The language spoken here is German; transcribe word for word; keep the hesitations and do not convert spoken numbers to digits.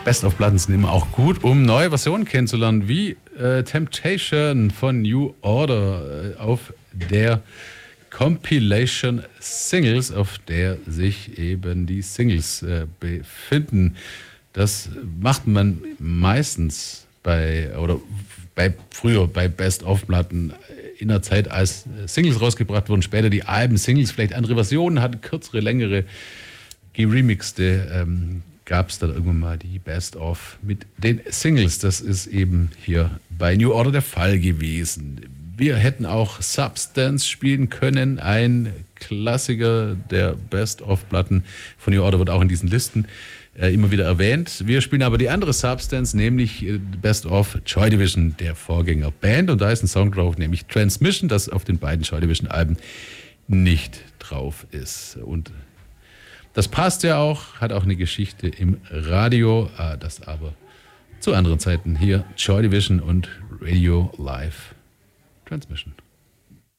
Best-of-Platten sind immer auch gut, um neue Versionen kennenzulernen, wie äh, Temptation von New Order äh, auf der Compilation Singles, auf der sich eben die Singles äh, befinden. Das macht man meistens bei, oder bei früher bei Best-of-Platten in der Zeit, als Singles rausgebracht wurden, später die Alben, Singles, vielleicht andere Versionen, hatten kürzere, längere, geremixte, ähm, gab es dann irgendwann mal die Best-of mit den Singles. Das ist eben hier bei New Order der Fall gewesen. Wir hätten auch Substance spielen können, ein Klassiker der Best-of-Platten von New Order, wird auch in diesen Listen äh, immer wieder erwähnt. Wir spielen aber die andere Substance, nämlich äh, Best-of Joy Division, der Vorgängerband. Und da ist ein Song drauf, nämlich Transmission, das auf den beiden Joy Division-Alben nicht drauf ist. Und das passt ja auch, hat auch eine Geschichte im Radio, äh, das aber zu anderen Zeiten. Hier Joy Division und Radio Live Transmission.